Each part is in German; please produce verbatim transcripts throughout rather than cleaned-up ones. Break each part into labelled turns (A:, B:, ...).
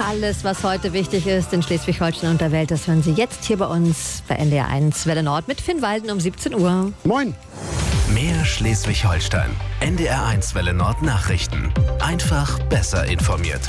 A: Alles, was heute wichtig ist in Schleswig-Holstein und der Welt, das hören Sie jetzt hier bei uns bei N D R eins Welle Nord mit Finn Walden um siebzehn Uhr.
B: Moin!
C: Mehr Schleswig-Holstein. N D R eins Welle Nord Nachrichten. Einfach besser informiert.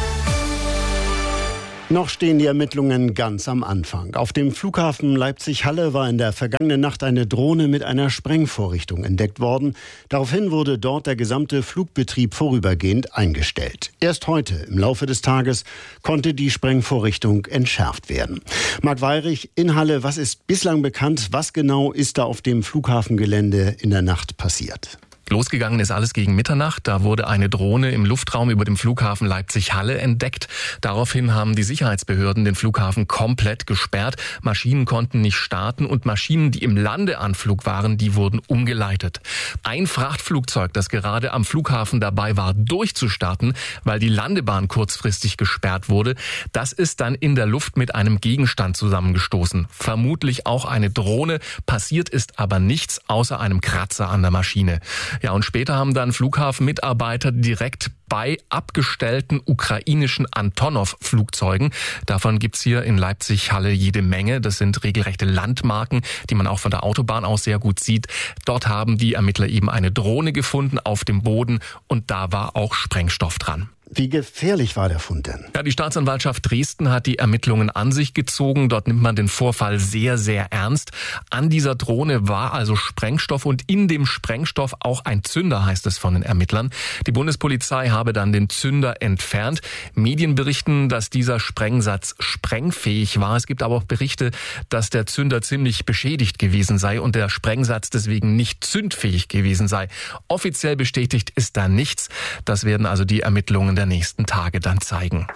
B: Noch stehen die Ermittlungen ganz am Anfang. Auf dem Flughafen Leipzig-Halle war in der vergangenen Nacht eine Drohne mit einer Sprengvorrichtung entdeckt worden. Daraufhin wurde dort der gesamte Flugbetrieb vorübergehend eingestellt. Erst heute, im Laufe des Tages, konnte die Sprengvorrichtung entschärft werden. Marc Weyrich in Halle, was ist bislang bekannt? Was genau ist da auf dem Flughafengelände in der Nacht passiert?
D: Losgegangen ist alles gegen Mitternacht. Da wurde eine Drohne im Luftraum über dem Flughafen Leipzig-Halle entdeckt. Daraufhin haben die Sicherheitsbehörden den Flughafen komplett gesperrt. Maschinen konnten nicht starten und Maschinen, die im Landeanflug waren, die wurden umgeleitet. Ein Frachtflugzeug, das gerade am Flughafen dabei war, durchzustarten, weil die Landebahn kurzfristig gesperrt wurde, das ist dann in der Luft mit einem Gegenstand zusammengestoßen. Vermutlich auch eine Drohne. Passiert ist aber nichts außer einem Kratzer an der Maschine. Ja, und später haben dann Flughafenmitarbeiter direkt bei abgestellten ukrainischen Antonov-Flugzeugen. Davon gibt's hier in Leipzig-Halle jede Menge. Das sind regelrechte Landmarken, die man auch von der Autobahn aus sehr gut sieht. Dort haben die Ermittler eben eine Drohne gefunden auf dem Boden und da war auch Sprengstoff dran.
B: Wie gefährlich war der Fund denn?
D: Ja, die Staatsanwaltschaft Dresden hat die Ermittlungen an sich gezogen. Dort nimmt man den Vorfall sehr, sehr ernst. An dieser Drohne war also Sprengstoff und in dem Sprengstoff auch ein Zünder, heißt es von den Ermittlern. Die Bundespolizei habe dann den Zünder entfernt. Medien berichten, dass dieser Sprengsatz sprengfähig war. Es gibt aber auch Berichte, dass der Zünder ziemlich beschädigt gewesen sei und der Sprengsatz deswegen nicht zündfähig gewesen sei. Offiziell bestätigt ist da nichts. Das werden also die Ermittlungen der nächsten Tage dann zeigen.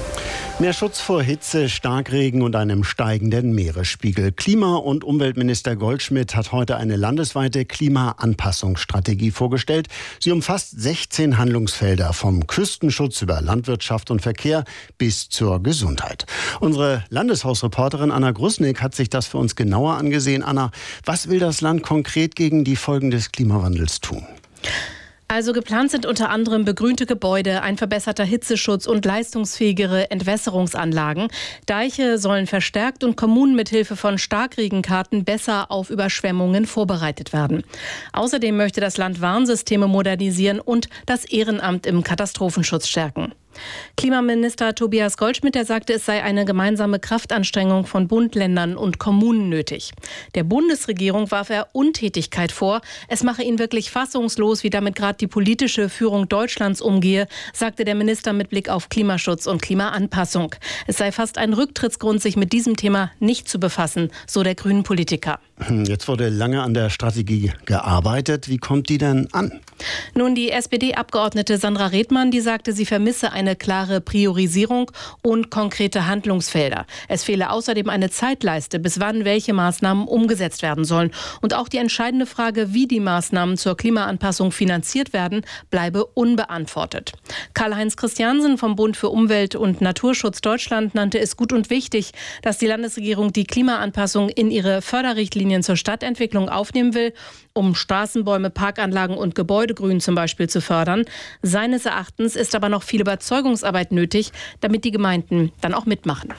B: Mehr Schutz vor Hitze, Starkregen und einem steigenden Meeresspiegel. Klima- und Umweltminister Goldschmidt hat heute eine landesweite Klimaanpassungsstrategie vorgestellt. Sie umfasst sechzehn Handlungsfelder, vom Küstenschutz über Landwirtschaft und Verkehr bis zur Gesundheit. Unsere Landeshausreporterin Anna Grusnick hat sich das für uns genauer angesehen. Anna, was will das Land konkret gegen die Folgen des Klimawandels tun?
E: Also geplant sind unter anderem begrünte Gebäude, ein verbesserter Hitzeschutz und leistungsfähigere Entwässerungsanlagen. Deiche sollen verstärkt und Kommunen mit Hilfe von Starkregenkarten besser auf Überschwemmungen vorbereitet werden. Außerdem möchte das Land Warnsysteme modernisieren und das Ehrenamt im Katastrophenschutz stärken. Klimaminister Tobias Goldschmidt, der sagte, es sei eine gemeinsame Kraftanstrengung von Bund, Ländern und Kommunen nötig. Der Bundesregierung warf er Untätigkeit vor. Es mache ihn wirklich fassungslos, wie damit gerade die politische Führung Deutschlands umgehe, sagte der Minister mit Blick auf Klimaschutz und Klimaanpassung. Es sei fast ein Rücktrittsgrund, sich mit diesem Thema nicht zu befassen, so der grünen Politiker.
B: Jetzt wurde lange an der Strategie gearbeitet. Wie kommt die denn an?
E: Nun, die S P D-Abgeordnete Sandra Redmann, die sagte, sie vermisse eine klare Priorisierung und konkrete Handlungsfelder. Es fehle außerdem eine Zeitleiste, bis wann welche Maßnahmen umgesetzt werden sollen. Und auch die entscheidende Frage, wie die Maßnahmen zur Klimaanpassung finanziert werden, bleibe unbeantwortet. Karl-Heinz Christiansen vom Bund für Umwelt und Naturschutz Deutschland nannte es gut und wichtig, dass die Landesregierung die Klimaanpassung in ihre Förderrichtlinien zur Stadtentwicklung aufnehmen will, um Straßenbäume, Parkanlagen und Gebäudegrün zum Beispiel zu fördern. Seines Erachtens ist aber noch viel Überzeugungsarbeit nötig, damit die Gemeinden dann auch mitmachen.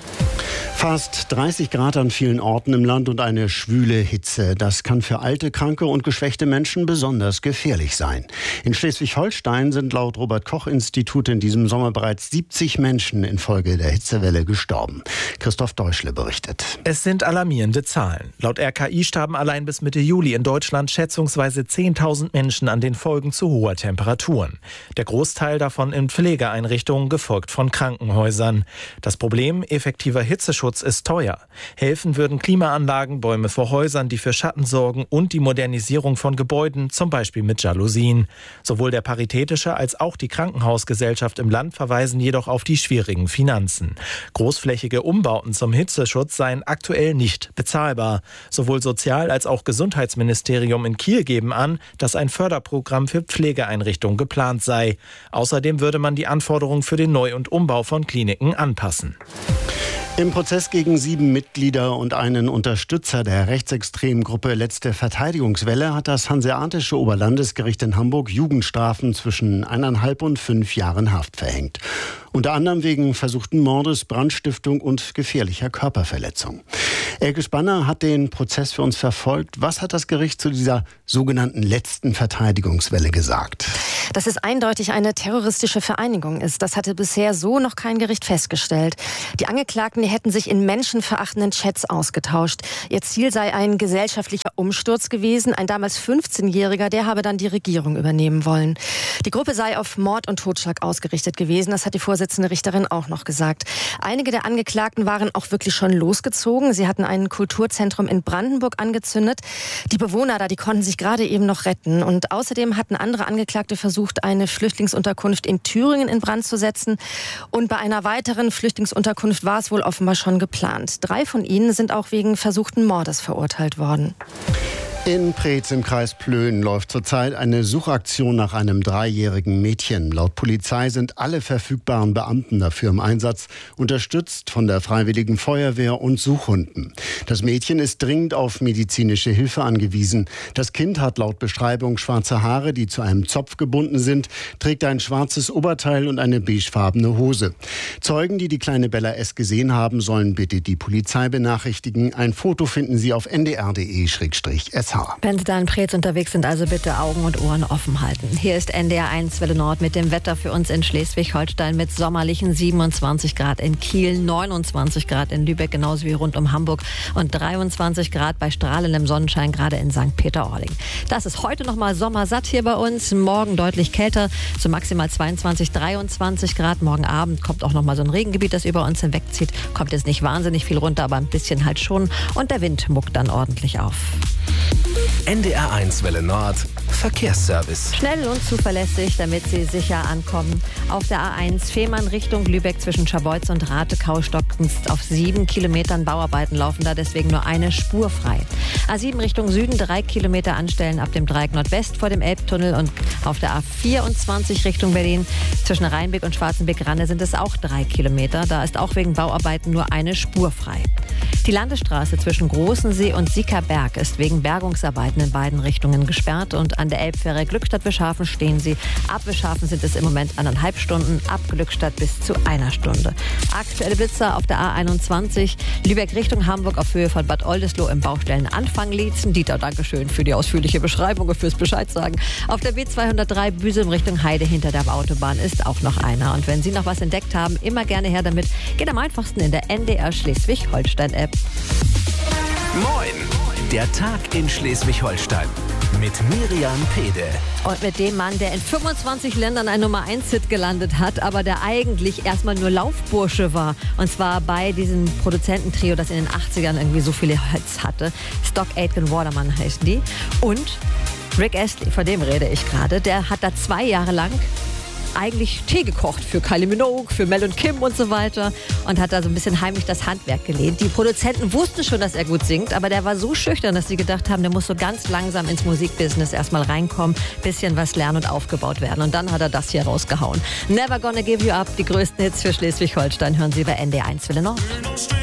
B: Fast dreißig Grad an vielen Orten im Land und eine schwüle Hitze. Das kann für alte, kranke und geschwächte Menschen besonders gefährlich sein. In Schleswig-Holstein sind laut Robert-Koch-Institut in diesem Sommer bereits siebzig Menschen infolge der Hitzewelle gestorben. Christoph Deutschle berichtet.
F: Es sind alarmierende Zahlen. Laut R K I starben allein bis Mitte Juli in Deutschland schätzungsweise zehntausend Menschen an den Folgen zu hoher Temperaturen. Der Großteil davon in Pflegeeinrichtungen, gefolgt von Krankenhäusern. Das Problem, effektiver Hitzeschutz ist teuer. Helfen würden Klimaanlagen, Bäume vor Häusern, die für Schatten sorgen und die Modernisierung von Gebäuden, zum Beispiel mit Jalousien. Sowohl der Paritätische als auch die Krankenhausgesellschaft im Land verweisen jedoch auf die schwierigen Finanzen. Großflächige Umbauten zum Hitzeschutz seien aktuell nicht bezahlbar. Sowohl Sozial- als auch Gesundheitsministerium in Kiel geben an, dass ein Förderprogramm für Pflegeeinrichtungen geplant sei. Außerdem würde man die Anforderungen für den Neu- und Umbau von Kliniken anpassen.
B: Im Prozess gegen sieben Mitglieder und einen Unterstützer der rechtsextremen Gruppe Letzte Verteidigungswelle hat das Hanseatische Oberlandesgericht in Hamburg Jugendstrafen zwischen eineinhalb und fünf Jahren Haft verhängt. Unter anderem wegen versuchten Mordes, Brandstiftung und gefährlicher Körperverletzung. Elke Spanner hat den Prozess für uns verfolgt. Was hat das Gericht zu dieser sogenannten letzten Verteidigungswelle gesagt?
G: Dass es eindeutig eine terroristische Vereinigung ist, das hatte bisher so noch kein Gericht festgestellt. Die Angeklagten, die hätten sich in menschenverachtenden Chats ausgetauscht. Ihr Ziel sei ein gesellschaftlicher Umsturz gewesen. Ein damals fünfzehnjähriger, der habe dann die Regierung übernehmen wollen. Die Gruppe sei auf Mord und Totschlag ausgerichtet gewesen. Das hat die Vorsitzende Richterin auch noch gesagt. Einige der Angeklagten waren auch wirklich schon losgezogen. Sie hatten ein Kulturzentrum in Brandenburg angezündet. Die Bewohner da, die konnten sich gerade eben noch retten. Und außerdem hatten andere Angeklagte versucht, eine Flüchtlingsunterkunft in Thüringen in Brand zu setzen. Und bei einer weiteren Flüchtlingsunterkunft war es wohl offenbar schon geplant. Drei von ihnen sind auch wegen versuchten Mordes verurteilt worden.
B: In Preetz im Kreis Plön läuft zurzeit eine Suchaktion nach einem dreijährigen Mädchen. Laut Polizei sind alle verfügbaren Beamten dafür im Einsatz, unterstützt von der Freiwilligen Feuerwehr und Suchhunden. Das Mädchen ist dringend auf medizinische Hilfe angewiesen. Das Kind hat laut Beschreibung schwarze Haare, die zu einem Zopf gebunden sind, trägt ein schwarzes Oberteil und eine beigefarbene Hose. Zeugen, die die kleine Bella S. gesehen haben, sollen bitte die Polizei benachrichtigen. Ein Foto finden Sie auf n d r punkt d e slash s h.
A: Wenn Sie da in Preetz unterwegs sind, also bitte Augen und Ohren offen halten. Hier ist N D R eins Welle Nord mit dem Wetter für uns in Schleswig-Holstein mit sommerlichen siebenundzwanzig Grad in Kiel, neunundzwanzig Grad in Lübeck, genauso wie rund um Hamburg und dreiundzwanzig Grad bei strahlendem Sonnenschein gerade in Sankt Peter-Ording. Das ist heute noch mal sommersatt hier bei uns. Morgen deutlich kälter, so maximal zweiundzwanzig, dreiundzwanzig Grad. Morgen Abend kommt auch noch mal so ein Regengebiet, das über uns hinwegzieht. Kommt jetzt nicht wahnsinnig viel runter, aber ein bisschen halt schon. Und der Wind muckt dann ordentlich auf.
C: N D R eins Welle Nord Verkehrsservice.
A: Schnell und zuverlässig, damit Sie sicher ankommen. Auf der A eins Fehmarn Richtung Lübeck zwischen Scharbeutz und Ratekau stocken auf sieben Kilometern Bauarbeiten laufen da, deswegen nur eine Spur frei. A sieben Richtung Süden drei Kilometer anstellen ab dem Dreieck Nordwest vor dem Elbtunnel und auf der A vierundzwanzig Richtung Berlin zwischen Rheinbeck und Schwarzenbeck-Ranne sind es auch drei Kilometer. Da ist auch wegen Bauarbeiten nur eine Spur frei. Die Landesstraße zwischen Großensee und Sickerberg ist wegen Bergungsarbeiten in beiden Richtungen gesperrt und an der Elbfähre Glückstadt-Beschhafen stehen sie. Ab Beschhafen sind es im Moment anderthalb Stunden, ab Glückstadt bis zu einer Stunde. Aktuelle Blitzer auf der A einundzwanzig, Lübeck Richtung Hamburg auf Höhe von Bad Oldesloe im Baustellenanfang Lietzen. Dieter, Dankeschön für die ausführliche Beschreibung und fürs Bescheid sagen. Auf der B zweihundertdrei Büsum Richtung Heide hinter der Autobahn ist auch noch einer. Und wenn Sie noch was entdeckt haben, immer gerne her damit. Geht am einfachsten in der N D R Schleswig-Holstein-App.
C: Moin! Der Tag in Schleswig-Holstein mit Miriam Pede.
A: Und mit dem Mann, der in fünfundzwanzig Ländern ein Nummer eins Hit gelandet hat, aber der eigentlich erstmal nur Laufbursche war. Und zwar bei diesem Produzententrio, das in den achtzigern irgendwie so viele Hits hatte. Stock Aitken Waterman heißen die. Und Rick Astley, von dem rede ich gerade, der hat da zwei Jahre lang eigentlich Tee gekocht für Kylie Minogue, für Mel und Kim und so weiter und hat da so ein bisschen heimlich das Handwerk gelehnt. Die Produzenten wussten schon, dass er gut singt, aber der war so schüchtern, dass sie gedacht haben, der muss so ganz langsam ins Musikbusiness erstmal reinkommen, bisschen was lernen und aufgebaut werden. Und dann hat er das hier rausgehauen. Never Gonna Give You Up, die größten Hits für Schleswig-Holstein hören Sie bei N D R eins Welle Nord.